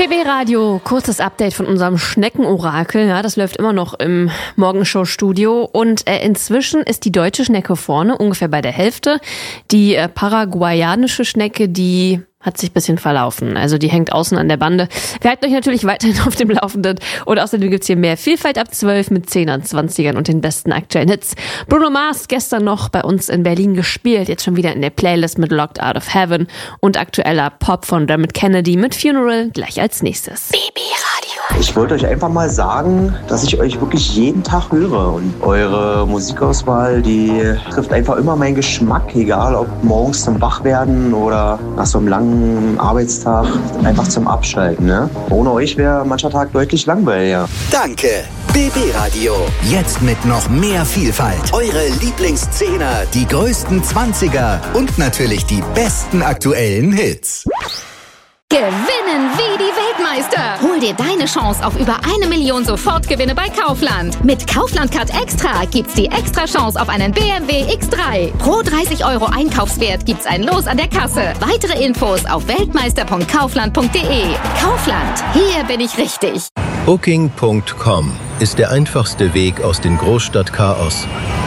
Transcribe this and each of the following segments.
BB Radio, kurzes Update von unserem Schneckenorakel. Ja, das läuft immer noch im Morgenshow-Studio. Und inzwischen ist die deutsche Schnecke vorne, ungefähr bei der Hälfte. Die paraguayanische Schnecke, die hat sich ein bisschen verlaufen. Also die hängt außen an der Bande. Wir halten euch natürlich weiterhin auf dem Laufenden. Und außerdem gibt's hier mehr Vielfalt ab 12 mit 10ern, 20ern und den besten aktuellen Hits. Bruno Mars gestern noch bei uns in Berlin gespielt. Jetzt schon wieder in der Playlist mit Locked Out of Heaven. Und aktueller Pop von Dermot Kennedy mit Funeral gleich als nächstes. BB Radio. Ich wollte euch einfach mal sagen, dass ich euch wirklich jeden Tag höre. Und eure Musikauswahl, die trifft einfach immer meinen Geschmack. Egal ob morgens zum Wachwerden oder nach so einem langen Arbeitstag, einfach zum Abschalten. Ne? Ohne euch wäre mancher Tag deutlich langweiliger. Danke, BB Radio. Jetzt mit noch mehr Vielfalt. Eure Lieblingszehner, die größten 20er und natürlich die besten aktuellen Hits. Gewinnen wie die Weltmeister. Hol dir deine Chance auf über 1 Million Sofortgewinne bei Kaufland. Mit Kaufland Card Extra gibt's die extra Chance auf einen BMW X3. Pro 30 € Einkaufswert gibt's ein Los an der Kasse. Weitere Infos auf weltmeister.kaufland.de. Kaufland, hier bin ich richtig. Booking.com ist der einfachste Weg aus dem Großstadtchaos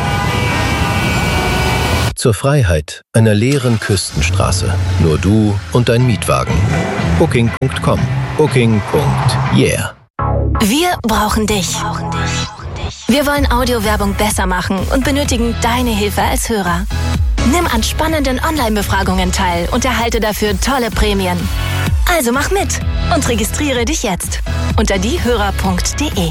zur Freiheit einer leeren Küstenstraße. Nur du und dein Mietwagen. Booking.com. Booking.yeah. Wir brauchen dich. Wir wollen Audiowerbung besser machen und benötigen deine Hilfe als Hörer. Nimm an spannenden Online-Befragungen teil und erhalte dafür tolle Prämien. Also mach mit und registriere dich jetzt unter diehörer.de.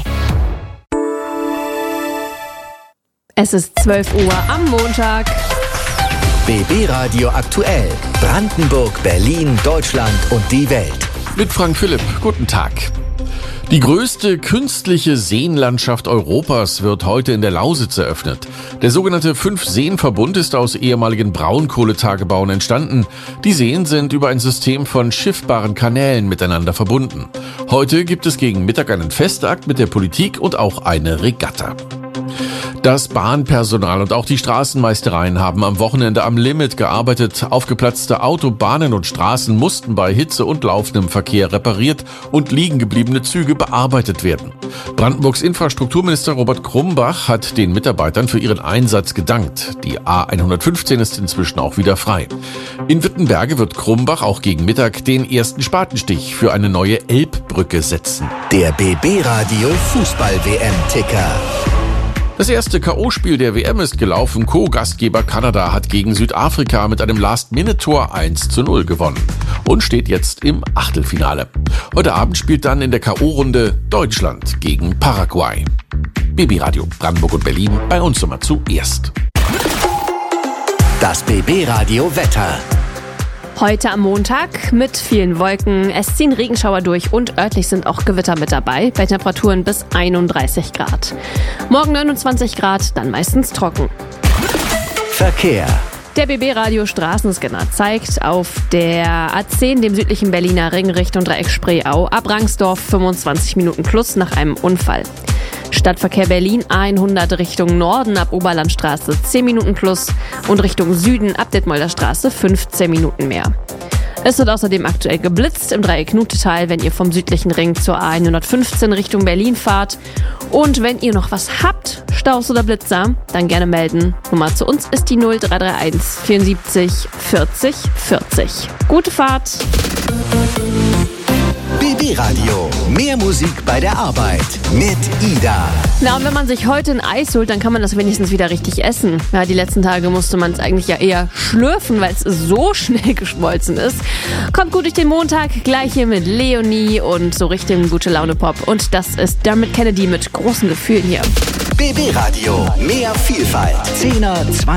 Es ist 12 Uhr am Montag. BB Radio aktuell. Brandenburg, Berlin, Deutschland und die Welt. Mit Frank Philipp. Guten Tag. Die größte künstliche Seenlandschaft Europas wird heute in der Lausitz eröffnet. Der sogenannte 5-Seen-Verbund ist aus ehemaligen Braunkohletagebauen entstanden. Die Seen sind über ein System von schiffbaren Kanälen miteinander verbunden. Heute gibt es gegen Mittag einen Festakt mit der Politik und auch eine Regatta. Das Bahnpersonal und auch die Straßenmeistereien haben am Wochenende am Limit gearbeitet. Aufgeplatzte Autobahnen und Straßen mussten bei Hitze und laufendem Verkehr repariert und liegengebliebene Züge bearbeitet werden. Brandenburgs Infrastrukturminister Robert Krumbach hat den Mitarbeitern für ihren Einsatz gedankt. Die A115 ist inzwischen auch wieder frei. In Wittenberge wird Krumbach auch gegen Mittag den ersten Spatenstich für eine neue Elbbrücke setzen. Der BB Radio Fußball-WM-Ticker. Das erste K.O.-Spiel der WM ist gelaufen. Co-Gastgeber Kanada hat gegen Südafrika mit einem Last-Minute-Tor 1:0 gewonnen und steht jetzt im Achtelfinale. Heute Abend spielt dann in der K.O.-Runde Deutschland gegen Paraguay. BB Radio Brandenburg und Berlin, bei uns immer zuerst. Das BB Radio Wetter. Heute am Montag mit vielen Wolken. Es ziehen Regenschauer durch und örtlich sind auch Gewitter mit dabei, bei Temperaturen bis 31 Grad. Morgen 29 Grad, dann meistens trocken. Verkehr. Der BB-Radio Straßenscanner zeigt auf der A10, dem südlichen Berliner Ring Richtung Dreieck Spreeau, ab Rangsdorf 25 Minuten plus nach einem Unfall. Stadtverkehr Berlin A100 Richtung Norden ab Oberlandstraße 10 Minuten plus und Richtung Süden ab Detmolder Straße 15 Minuten mehr. Es wird außerdem aktuell geblitzt im Dreieck Nutetal, wenn ihr vom südlichen Ring zur A115 Richtung Berlin fahrt. Und wenn ihr noch was habt, Staus oder Blitzer, dann gerne melden. Nummer zu uns ist die 0331 74 40 40. Gute Fahrt! BB Radio. Mehr Musik bei der Arbeit mit Ida. Na, und wenn man sich heute ein Eis holt, dann kann man das wenigstens wieder richtig essen. Ja, die letzten Tage musste man es eigentlich ja eher schlürfen, weil es so schnell geschmolzen ist. Kommt gut durch den Montag, gleich hier mit Leonie und so richtig gute Laune Pop. Und das ist Dermot Kennedy mit großen Gefühlen hier. BB Radio. Mehr Vielfalt. 10er, 20er.